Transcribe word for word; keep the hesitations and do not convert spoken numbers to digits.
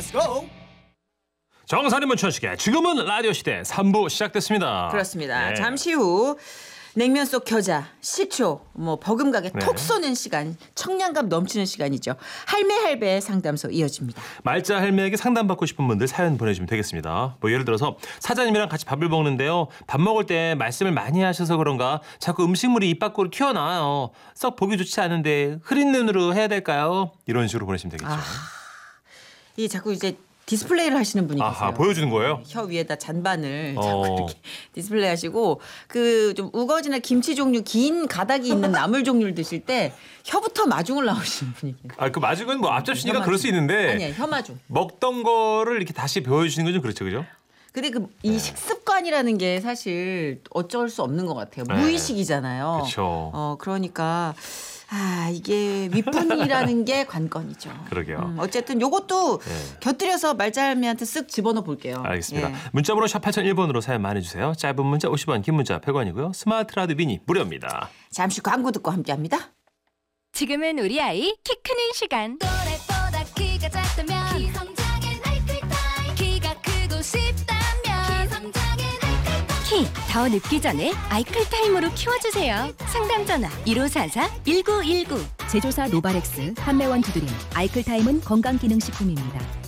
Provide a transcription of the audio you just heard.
Let's go. 정선이 문천식의 지금은 라디오 시대 삼 부 시작됐습니다. 그렇습니다. 네. 잠시 후 냉면 속 겨자, 식초, 뭐 버금가게 네. 톡 쏘는 시간, 청량감 넘치는 시간이죠. 할매 할배 상담소 이어집니다. 말자 할매에게 상담받고 싶은 분들 사연 보내주시면 되겠습니다. 뭐 예를 들어서 사장님이랑 같이 밥을 먹는데요. 밥 먹을 때 말씀을 많이 하셔서 그런가 자꾸 음식물이 입 밖으로 튀어나와요. 썩 보기 좋지 않은데 흐린 눈으로 해야 될까요? 이런 식으로 보내시면 되겠죠. 아, 이 자꾸 이제 디스플레이를 하시는 분이 계세요. 아하, 보여주는 거예요? 혀 위에다 잔반을 어. 자꾸 이렇게 디스플레이 하시고 그 좀 우거지나 김치 종류 긴 가닥이 있는 나물 종류를 드실 때 혀부터 마중을 나오시는 분이 계세요. 아, 그 마중은 뭐 앞접시니까 혀 그럴 수 있는데 아니야, 혀 마중. 먹던 거를 이렇게 다시 보여주시는 건 좀 그렇죠, 그죠? 근데 그 이 식습관이라는 게 사실 어쩔 수 없는 것 같아요. 네. 무의식이잖아요. 그렇죠. 어 그러니까 아 이게 윗분이라는 게 관건이죠. 그러게요. 음, 어쨌든 요것도 네. 곁들여서 말짤미한테 쓱 집어넣어 볼게요. 알겠습니다. 예. 문자번호 샵 팔공공일 번으로 사연 많이 주세요. 짧은 문자 오십 원, 긴 문자 백 원이고요. 스마트 라디오 미니 무료입니다. 잠시 광고 듣고 함께합니다. 지금은 우리 아이 키 크는 시간. 또래보다 키가 작다면 키성장엔 아이클타임 키가 크고 싶다면 키성장엔 아이클타임 키 더 늦기 전에 아이클 타임으로 키워주세요. 상담 전화 일오사사 일구일구. 제조사 노바렉스, 판매원 두드림, 아이클타임은 건강기능식품입니다.